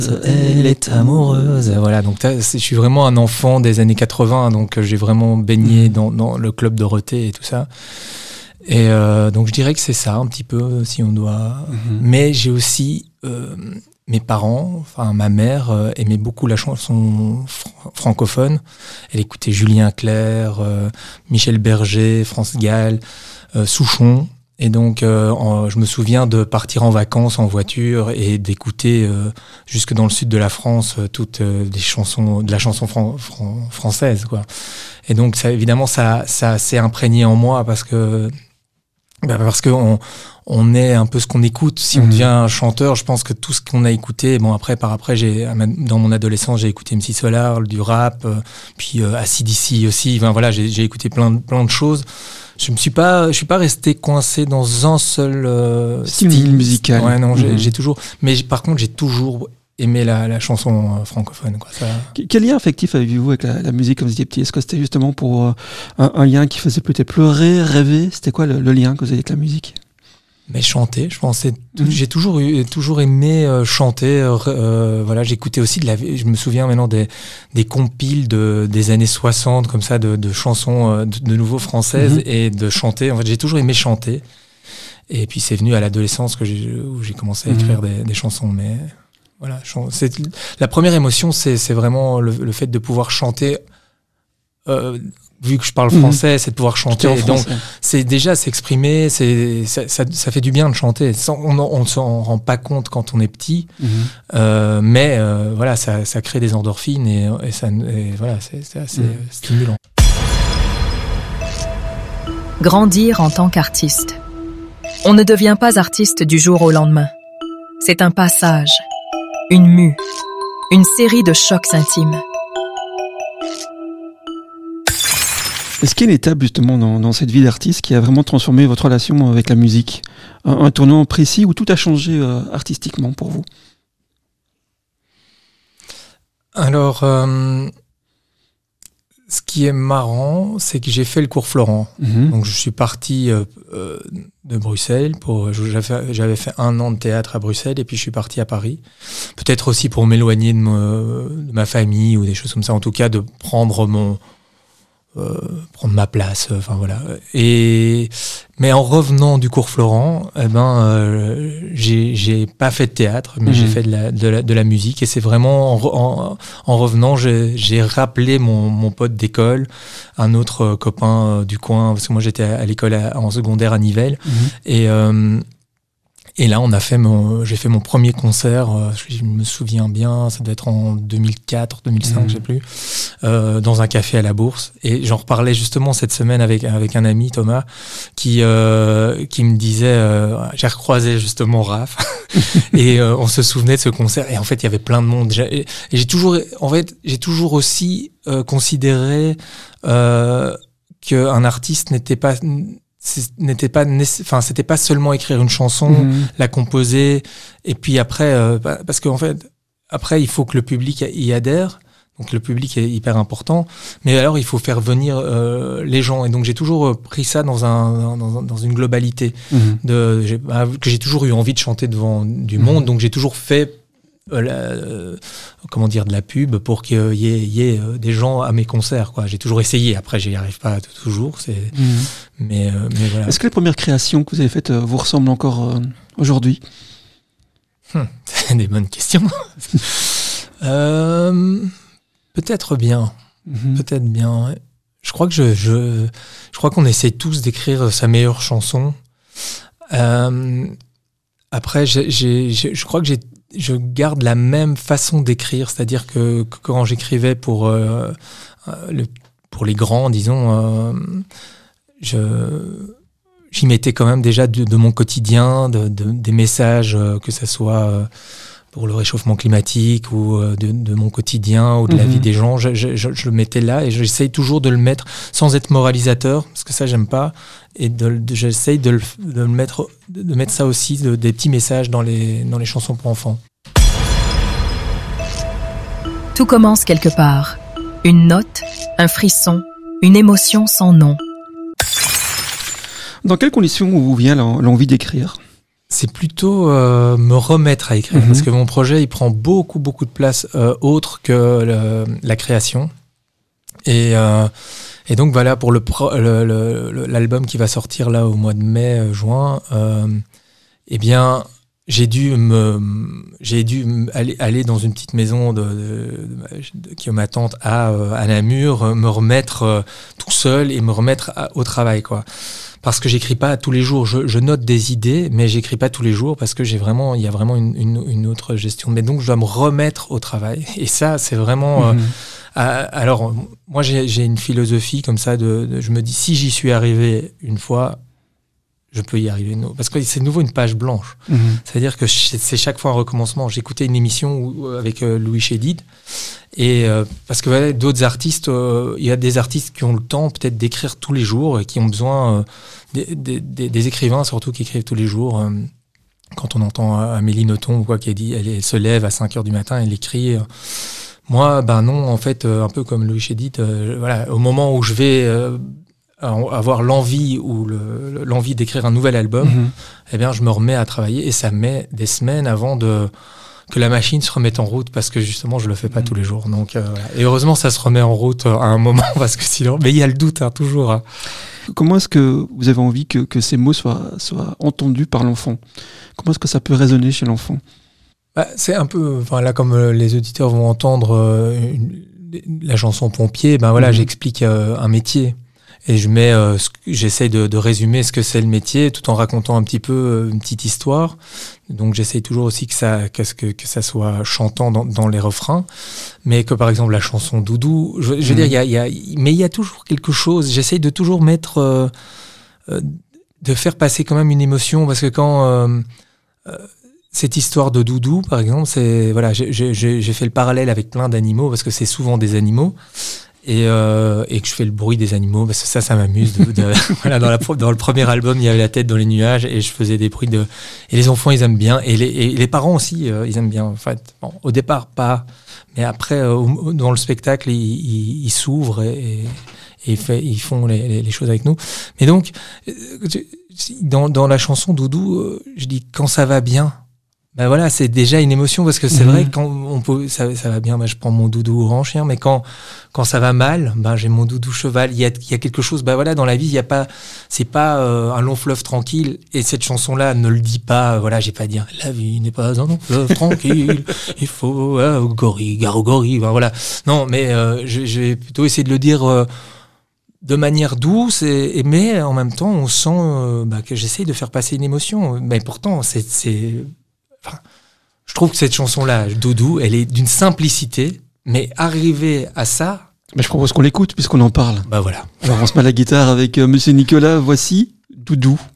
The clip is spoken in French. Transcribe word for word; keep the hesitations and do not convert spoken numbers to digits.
Elle est amoureuse. Voilà, donc je suis vraiment un enfant des années quatre-vingts, donc j'ai vraiment baigné dans, dans le club Dorothée et tout ça. Et euh, donc je dirais que c'est ça un petit peu, si on doit. Mm-hmm. Mais j'ai aussi euh, mes parents, enfin ma mère euh, aimait beaucoup la chanson fr- francophone. Elle écoutait Julien Clerc, euh, Michel Berger, France Gall, euh, Souchon. Et donc, euh, en, je me souviens de partir en vacances en voiture et d'écouter euh, jusque dans le sud de la France euh, toutes euh, des chansons, de la chanson fran- fran- française, quoi. Et donc, ça, évidemment, ça, ça s'est imprégné en moi parce que, bah, parce que on, on est un peu ce qu'on écoute. Si mmh. on devient chanteur, je pense que tout ce qu'on a écouté, bon après, par après, j'ai dans mon adolescence, j'ai écouté M C Solar, du rap, euh, puis euh, A C D C aussi. Enfin voilà, j'ai, j'ai écouté plein de plein de choses. Je me suis pas, je suis pas resté coincé dans un seul euh, style, style musical. Ouais, non, mmh. j'ai, j'ai toujours. Mais par contre, j'ai toujours aimé la, la chanson euh, francophone, quoi. Ça... Quel lien affectif avez-vous avec la, la musique quand vous étiez petit? Est-ce que c'était justement pour euh, un, un lien qui faisait peut-être pleurer, rêver? C'était quoi le, le lien que vous avez avec la musique? Mais chanter, je pensais, mmh. j'ai toujours eu, toujours aimé euh, chanter. Euh, euh, voilà, j'écoutais aussi de la, je me souviens maintenant des des compiles de des années soixante comme ça de, de chansons euh, de, de nouveau françaises mmh. et de chanter. En fait, j'ai toujours aimé chanter. Et puis c'est venu à l'adolescence que j'ai, où j'ai commencé à écrire mmh. des, des chansons. Mais voilà, c'est la première émotion, c'est c'est vraiment le, le fait de pouvoir chanter. Euh, vu que je parle français, mmh. c'est de pouvoir chanter. En donc, c'est déjà s'exprimer, c'est, ça, ça, ça fait du bien de chanter. Sans, on ne s'en rend pas compte quand on est petit, mmh. euh, mais euh, voilà, ça, ça crée des endorphines et, et, ça, et voilà, c'est, c'est assez mmh. stimulant. Grandir en tant qu'artiste. On ne devient pas artiste du jour au lendemain. C'est un passage, une mue, une série de chocs intimes. Est-ce qu'il y a une étape justement dans, dans cette vie d'artiste qui a vraiment transformé votre relation avec la musique? Un, un tournant précis où tout a changé euh, artistiquement pour vous? Alors, euh, ce qui est marrant, c'est que j'ai fait le cours Florent. Mmh. Donc je suis parti euh, euh, de Bruxelles. Pour, j'avais, j'avais fait un an de théâtre à Bruxelles et puis je suis parti à Paris. Peut-être aussi pour m'éloigner de, me, de ma famille ou des choses comme ça. En tout cas, de prendre mon... Euh, prendre ma place, enfin euh, voilà. Et mais en revenant du cours Florent, eh ben euh, j'ai j'ai pas fait de théâtre, mais mmh. j'ai fait de la, de la de la musique. Et c'est vraiment en, en, en revenant, j'ai j'ai rappelé mon mon pote d'école, un autre euh, copain euh, du coin, parce que moi j'étais à, à l'école à, en secondaire à Nivelles, mmh. et euh, Et là, on a fait mon, j'ai fait mon premier concert, euh, je me souviens bien, ça devait être en deux mille quatre, deux mille cinq, mmh. je sais plus, euh, dans un café à la Bourse. Et j'en reparlais justement cette semaine avec, avec un ami, Thomas, qui, euh, qui me disait, euh, j'ai recroisé justement Raph, et euh, on se souvenait de ce concert. Et en fait, il y avait plein de monde. J'ai, et j'ai toujours, en fait, j'ai toujours aussi euh, considéré euh, qu'un artiste n'était pas... n'était pas enfin c'était pas seulement écrire une chanson, mmh. la composer et puis après euh, parce qu'en fait après il faut que le public y adhère, donc le public est hyper important, mais alors il faut faire venir euh, les gens. Et donc j'ai toujours pris ça dans un dans, dans une globalité mmh. de j'ai, que j'ai toujours eu envie de chanter devant du mmh. monde, donc j'ai toujours fait Euh, la, euh, comment dire, de la pub pour qu'il y ait, y ait euh, des gens à mes concerts, quoi. J'ai toujours essayé, après j'y arrive pas toujours, c'est... Mmh. mais, euh, mais voilà. Est-ce que les premières créations que vous avez faites euh, vous ressemblent encore euh, aujourd'hui? hum, C'est des bonnes questions. euh, peut-être bien, mmh. peut-être bien. Ouais. Je crois que je, je, je crois qu'on essaie tous d'écrire sa meilleure chanson. Euh, après, j'ai, j'ai, j'ai, je crois que j'ai je garde la même façon d'écrire, c'est-à-dire que, que quand j'écrivais pour euh, le, pour les grands, disons, euh, je j'y mettais quand même déjà de, de mon quotidien, de, de, des messages, euh, que ça soit euh, pour le réchauffement climatique ou euh, de, de mon quotidien ou de mmh. la vie des gens, je, je, je, je le mettais là et j'essaye toujours de le mettre sans être moralisateur, parce que ça j'aime pas, et de, de, j'essaye de le, de le mettre, de mettre ça aussi, de, des petits messages dans les, dans les chansons pour enfants. Tout commence quelque part. Une note, un frisson, une émotion sans nom. Dans quelles conditions vous vient l'envie d'écrire? c'est plutôt euh, me remettre à écrire, mmh. parce que mon projet, il prend beaucoup, beaucoup de place euh, autre que le, la création. Et, euh, et donc, voilà, pour le, pro, le, le, l'album qui va sortir là au mois de mai, euh, juin, euh, eh bien, j'ai dû, me, j'ai dû aller, aller dans une petite maison de, de, de, qui est ma tante à, à Namur, me remettre euh, tout seul et me remettre à, au travail, quoi. Parce que j'écris pas tous les jours. Je, je note des idées, mais j'écris pas tous les jours parce que j'ai vraiment, il y a vraiment une, une, une autre gestion. Mais donc, je dois me remettre au travail. Et ça, c'est vraiment. Mmh. Euh, à, alors, moi, j'ai, j'ai une philosophie comme ça. De, de, je me dis, si j'y suis arrivé une fois, je peux y arriver. Parce que c'est de nouveau une page blanche. Mmh. C'est-à-dire que c'est chaque fois un recommencement. J'écoutais une émission où, avec euh, Louis Chédid. Et euh, parce que voilà, d'autres artistes, il euh, y a des artistes qui ont le temps peut-être d'écrire tous les jours et qui ont besoin euh, des, des, des, des écrivains surtout qui écrivent tous les jours. Euh, quand on entend Amélie Nothomb ou quoi qui dit, elle, elle se lève à cinq heures du matin, elle écrit. Euh, moi, ben non, en fait, euh, un peu comme Louis Chédid, euh, voilà, au moment où je vais euh, avoir l'envie ou le, l'envie d'écrire un nouvel album, mmh. eh bien, je me remets à travailler et ça met des semaines avant de que la machine se remette en route parce que justement je le fais pas mmh. tous les jours. Donc euh, et heureusement ça se remet en route à un moment parce que sinon, mais il y a le doute hein, toujours. Hein. Comment est-ce que vous avez envie que, que ces mots soient, soient entendus par l'enfant ? Comment est-ce que ça peut résonner chez l'enfant ? Bah, c'est un peu, enfin là comme euh, les auditeurs vont entendre euh, une, la chanson Pompier, ben voilà, mmh. j'explique euh, un métier. Et je mets, euh, ce, j'essaye de, de résumer ce que c'est le métier, tout en racontant un petit peu euh, une petite histoire. Donc j'essaye toujours aussi que ça, que, que ça soit chantant dans, dans les refrains, mais que par exemple la chanson Doudou, je, je veux mmh. dire, il y a, il y a, mais il y a toujours quelque chose. J'essaye de toujours mettre, euh, euh, de faire passer quand même une émotion, parce que quand euh, euh, cette histoire de Doudou, par exemple, c'est voilà, j'ai, j'ai, j'ai fait le parallèle avec plein d'animaux, parce que c'est souvent des animaux. Et, euh, et que je fais le bruit des animaux, parce que ça, ça m'amuse. De, de, voilà, dans, la, dans le premier album, il y avait la tête dans les nuages et je faisais des bruits de. Et les enfants, ils aiment bien. Et les, et les parents aussi, euh, ils aiment bien. En fait, bon, au départ, pas. Mais après, euh, dans le spectacle, ils, ils, ils s'ouvrent et, et, et fait, ils font les, les, les choses avec nous. Mais donc, dans, dans la chanson Doudou, euh, je dis quand ça va bien. Ben voilà, c'est déjà une émotion parce que c'est mmh. vrai que quand on peut, ça, ça va bien, ben je prends mon doudou orange chien, mais quand quand ça va mal, ben j'ai mon doudou cheval. Il y a il y a quelque chose, ben voilà, dans la vie, il y a pas, c'est pas euh, un long fleuve tranquille. Et cette chanson-là ne le dit pas. Voilà, j'ai pas à dire la vie n'est pas un long fleuve tranquille. Il faut euh, gorille, garogori. Ben voilà. Non, mais euh, je, je vais plutôt essayer de le dire. Euh, de manière douce, et, et, mais en même temps, on sent euh, bah, que j'essaye de faire passer une émotion. Mais pourtant, c'est, c'est Enfin, je trouve que cette chanson-là, Doudou, elle est d'une simplicité, mais arriver à ça... Mais je propose qu'on l'écoute puisqu'on en parle. Bah voilà. Alors on se met à la guitare avec euh, Monsieur Nicolas, voici Doudou.